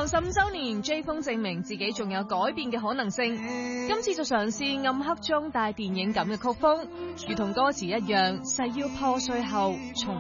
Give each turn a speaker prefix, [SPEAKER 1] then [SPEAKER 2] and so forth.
[SPEAKER 1] 行15週年 ，J 風證明自己仲有改變嘅可能性。今次就嘗試暗黑中帶電影感嘅曲風，如同歌詞一樣，誓要破碎後重